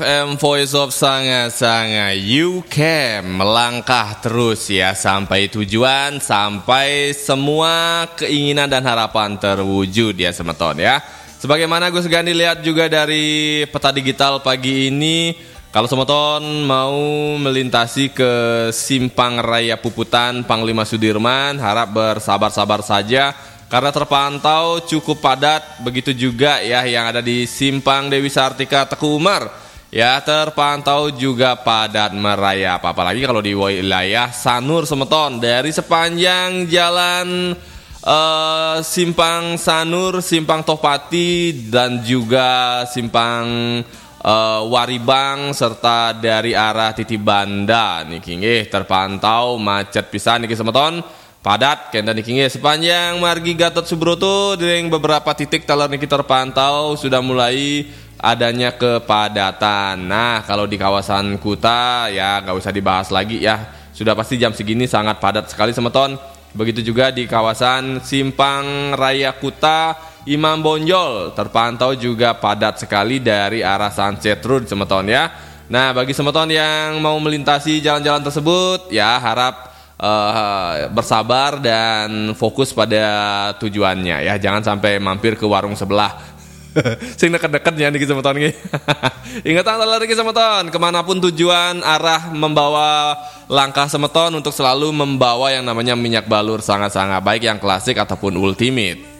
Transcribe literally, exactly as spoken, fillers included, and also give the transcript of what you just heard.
M Voice of Sanga-Sanga U K melangkah terus ya sampai tujuan, sampai semua keinginan dan harapan terwujud ya semeton ya. Sebagaimana Gus Gandhi lihat juga dari peta digital pagi ini, kalau semeton mau melintasi ke Simpang Raya Puputan Panglima Sudirman, harap bersabar-sabar saja karena terpantau cukup padat. Begitu juga ya yang ada di Simpang Dewi Sartika Teku Umar. Ya, terpantau juga padat merayap. Apalagi kalau di wilayah Sanur Semeton, dari sepanjang jalan uh, Simpang Sanur, Simpang Tohpati, dan juga Simpang uh, Waribang, serta dari arah Titibanda niki nggih terpantau macet pisan niki Semeton. Padat kenta niki nggih sepanjang margi Gatot Subroto dengan beberapa titik teler niki terpantau sudah mulai adanya kepadatan. Nah, kalau di kawasan Kuta ya nggak usah dibahas lagi ya. Sudah pasti jam segini sangat padat sekali semeton. Begitu juga di kawasan Simpang Raya Kuta Imam Bonjol terpantau juga padat sekali dari arah Sunset Road semeton ya. Nah, bagi semeton yang mau melintasi jalan-jalan tersebut ya harap uh, bersabar dan fokus pada tujuannya ya. Jangan sampai mampir ke warung sebelah. Sing deket-deketnya nih semeton nggih. Ingatan lagi semeton, kemanapun tujuan arah membawa langkah semeton untuk selalu membawa yang namanya minyak balur sangat-sangat baik yang klasik ataupun ultimate.